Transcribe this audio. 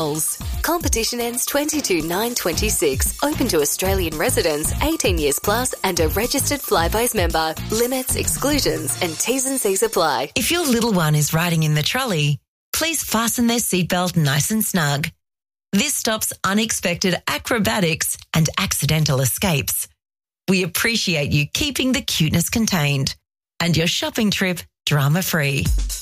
Competition ends 22/9/26. Open to Australian residents 18 years plus and a registered Flybuys member. Limits, exclusions and T's and C's apply. If your little one is riding in the trolley, please fasten their seatbelt nice and snug. This stops unexpected acrobatics and accidental escapes. We appreciate you keeping the cuteness contained and your shopping trip drama-free.